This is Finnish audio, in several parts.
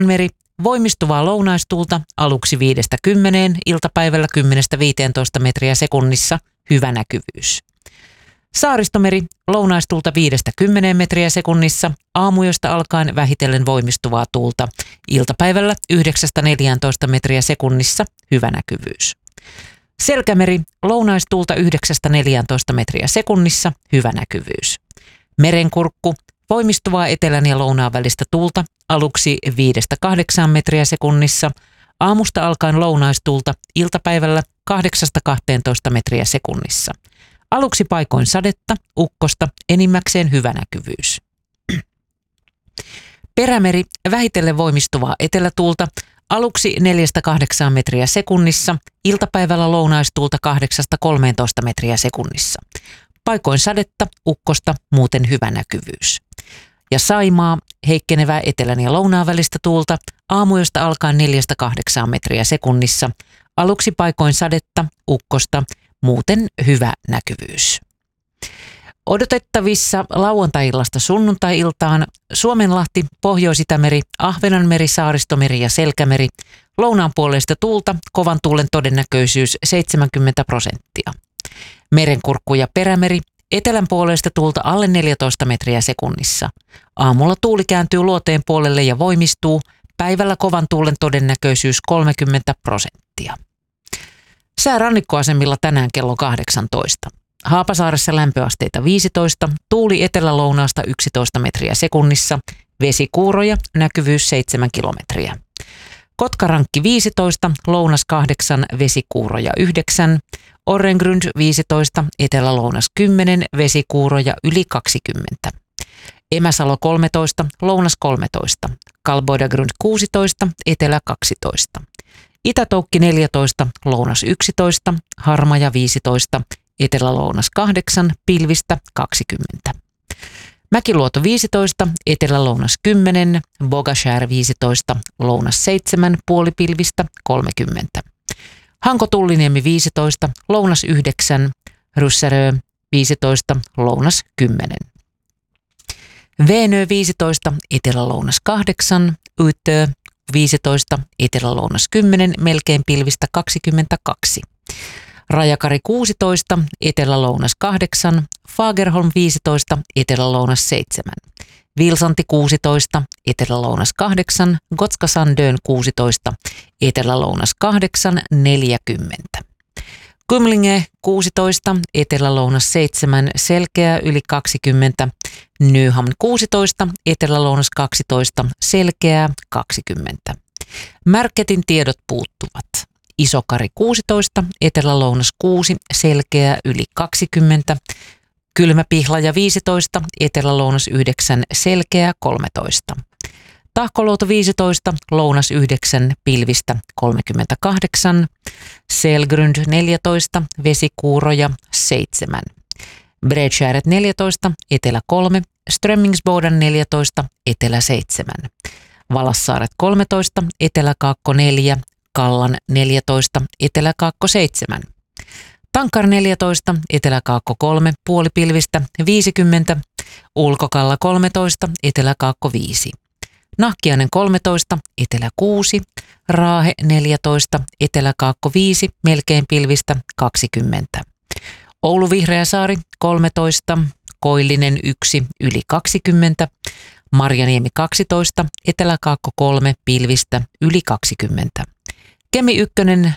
meri, voimistuvaa lounaistuulta aluksi 5-10, iltapäivällä 10-15 metriä sekunnissa, hyvä näkyvyys. Saaristomeri, lounaistuulta 5-10 metriä sekunnissa, aamuyöstä alkaen vähitellen voimistuvaa tuulta, iltapäivällä 9-14 metriä sekunnissa, hyvä näkyvyys. Selkämeri, lounaistuulta 9-14 metriä sekunnissa, hyvä näkyvyys. Merenkurkku, voimistuvaa etelän ja lounaan välistä tuulta, aluksi 5-8 metriä sekunnissa, aamusta alkaen lounaistuulta, iltapäivällä 8-12 metriä sekunnissa. Aluksi paikoin sadetta, ukkosta, enimmäkseen hyvä näkyvyys. Perämeri, vähitellen voimistuvaa etelätuulta, aluksi 4-8 metriä sekunnissa, iltapäivällä lounaistuulta 8-13 metriä sekunnissa. Paikoin sadetta, ukkosta, muuten hyvä näkyvyys. Ja Saimaa, heikkenevää etelän ja lounaan välistä tuulta, aamuyöstä alkaen 4-8 metriä sekunnissa, aluksi paikoin sadetta, ukkosta, muuten hyvä näkyvyys. Odotettavissa lauantai-illasta sunnuntai-iltaan Suomenlahti, Pohjois-Itämeri, Ahvenanmeri, Saaristomeri ja Selkämeri, lounaanpuoleista tuulta, kovan tuulen todennäköisyys 70%. Merenkurkku ja Perämeri, etelänpuoleista tuulta alle 14 metriä sekunnissa. Aamulla tuuli kääntyy luoteen puolelle ja voimistuu, päivällä kovan tuulen todennäköisyys 30%. Sää rannikkoasemilla tänään kello 18. Haapasaaressa lämpöasteita 15, tuuli etelä-lounaasta 11 metriä sekunnissa, vesikuuroja, näkyvyys 7 kilometriä. Kotkarankki 15, lounas 8, vesikuuroja 9, Orrengrund 15, etelä-lounas 10, vesikuuroja yli 20. Emäsalo 13, lounas 13, Kalboidagrund 16, etelä 12. Itätoukki 14, lounas 11, Harmaja 15, etelä-lounas 8, pilvistä 20. Mäkiluoto 15, etelä-lounas 10, Bogashär 15, lounas 7, puolipilvistä 30. Hanko-Tulliniemi 15, lounas 9, Ryssärö 15, lounas 10. Veenö 15, etelä-lounas 8, Yttö 15, etelä-lounas 10, melkein pilvistä 22. Rajakari 16, etelä-lounas 8, Fagerholm 15, etelä-lounas 7. Vilsanti 16, etelä-lounas 8, Gotska Sandön 16, etelä-lounas 8, 40. Kymlinge 16, etelä-lounas 7, selkeä yli 20. Nyhamn 16, etelä-lounas 12, selkeää 20. Märketin tiedot puuttuvat. Isokari 16, etelä-lounas 6, selkeä yli 20. Kylmäpihlaja 15, etelä-lounas 9, selkeä 13. Tahkoluoto 15, lounas 9, pilvistä 38. Selgrund 14, vesikuuroja 7. Bredskäret 14, etelä 3, Strömmingsboden 14, etelä 7. Valassaaret 13, eteläkaakko 4, Kallan 14, eteläkaakko 7. Tankar 14, eteläkaakko 3, puolipilvistä 50, Ulkokalla 13, eteläkaakko 5. Nahkiainen 13, etelä 6, Raahe 14, eteläkaakko 5, melkein pilvistä 20. Oulu Vihreäsaari 13, Koillinen 1, yli 20, Marjaniemi 12, eteläkaakko 3, pilvistä yli 20. Kemi 1,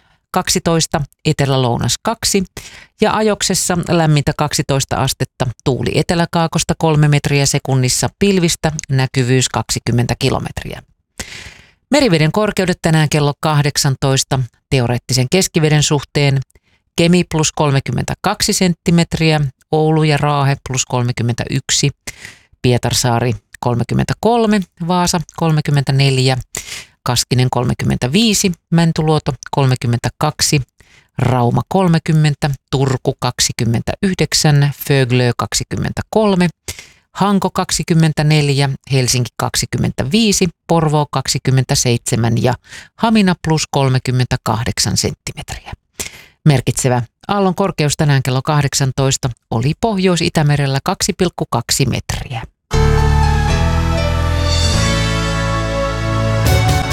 12, etelä-lounas 2 ja Ajoksessa lämmintä 12 astetta, tuuli eteläkaakosta 3 metriä sekunnissa, pilvistä, näkyvyys 20 kilometriä. Meriveden korkeudet tänään kello 18, teoreettisen keskiveden suhteen, Kemi plus 32 senttimetriä, Oulu ja Raahe plus 31, Pietarsaari 33, Vaasa 34, Kaskinen 35, Mäntyluoto 32, Rauma 30, Turku 29, Föglö 23, Hanko 24, Helsinki 25, Porvoo 27 ja Hamina plus 38 senttimetriä. Merkitsevä aallon korkeus tänään kello 18 oli Pohjois-Itämerellä 2,2 metriä.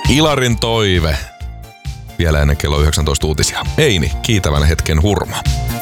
Ilarin toive. Vielä ennen kello 19 uutisia. Eini, kiitävän hetken hurma.